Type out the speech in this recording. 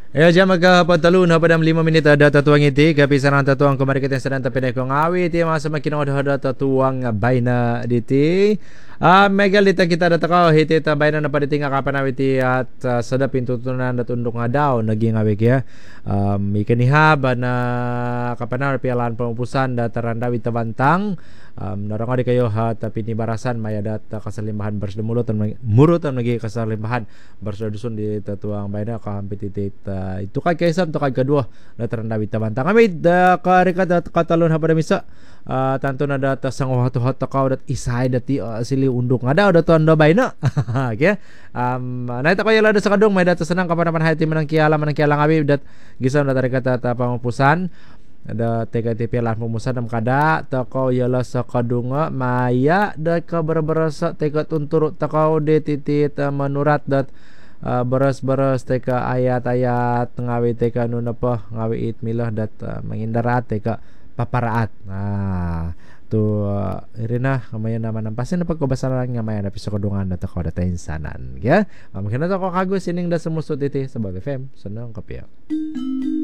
Jam magkapagtalun ha padam 5 minit ada tatuang iti kapisan ang tatuang kumarikitin sa danta pinay kong awi iti mga sa makinong ada tatuang bayna diti megal dita kita data ka hiti ta bayna na paditi nga kapanawi ti at sadap pintutunan na tundok nga daw naging awik ya ikanihab na kapanaw pialaan pamupusan da tarandawi tabantang narang di kayo ha tapi ni barasan mayadat kasalimahan bars dumulotan murutan nagi kasalimahan bars dusun di tatuang bayna kampetitit itu kay kaysam to kay kadua na tarandawi tabantang kami da karika dat katalon ha pada misa tanto na data sang wahat takaw dat isay dati sili undok nga daw dato ando bayna okay naita ko yala sa kadong may data sanang kapanapan hayti manang kiala abi dat gisam na tarika ta pamupusan ada teka tipialan pumusan am kada takaw yala sa kadunga maya dat ka berberasa teka tunturut takaw de titit manurat dat beras-beras teka ayat-ayat ngawi teka nuna pa ngawi it milah dat mangindaraat teka paparaat tu irina kamaya naman ang pasin na pagkabasaran nga maya na piso kadungan na takaw data insanan ya makina to ko kago sining da sumusod iti sa Bag FM sanang kapya.